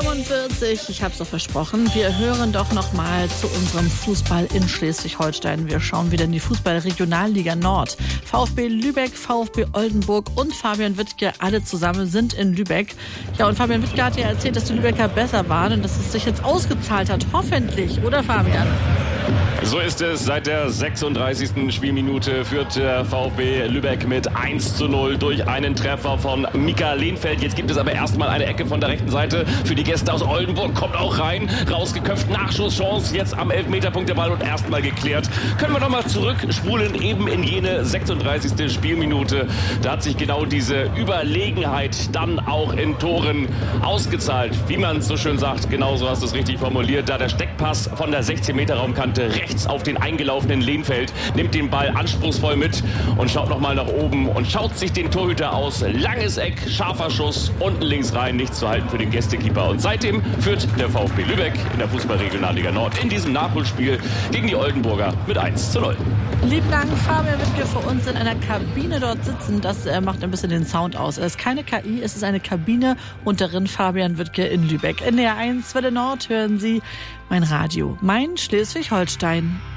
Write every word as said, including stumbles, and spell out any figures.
fünfundvierzig, ich habe es doch versprochen. Wir hören doch noch mal zu unserem Fußball in Schleswig-Holstein. Wir schauen wieder in die Fußball-Regionalliga Nord. VfB Lübeck, VfB Oldenburg und Fabian Wittke, alle zusammen sind in Lübeck. Ja, und Fabian Wittke hat ja erzählt, dass die Lübecker besser waren und dass es sich jetzt ausgezahlt hat. Hoffentlich, oder Fabian? So ist es. Seit der sechsunddreißigsten Spielminute führt der VfB Lübeck mit eins zu null durch einen Treffer von Mika Lehnfeld. Jetzt gibt es aber erstmal eine Ecke von der rechten Seite für die Gäste aus Oldenburg. Kommt auch rein, rausgeköpft, Nachschusschance. Jetzt am Elfmeterpunkt der Ball und erstmal geklärt. Können wir nochmal zurückspulen, eben in jene sechsunddreißigste Spielminute. Da hat sich genau diese Überlegenheit dann auch in Toren ausgezahlt. Wie man es so schön sagt, genauso hast du es richtig formuliert. Da der Steckpass von der sechzehn-Meter-Raumkante rechts auf den eingelaufenen Lehnfeld, nimmt den Ball anspruchsvoll mit und schaut nochmal nach oben und schaut sich den Torhüter aus. Langes Eck, scharfer Schuss, unten links rein, nichts zu halten für den Gästekeeper. Und seitdem führt der VfB Lübeck in der Fußball-Regionalliga Nord in diesem Nachholspiel gegen die Oldenburger mit eins zu null. Lieben Dank, Fabian Wittke, für uns in einer Kabine dort sitzen. Das äh, macht ein bisschen den Sound aus. Es ist keine K I, es ist eine Kabine und darin Fabian Wittke in Lübeck. In der eins Welle Nord hören Sie mein Radio, mein Schleswig-Holstein.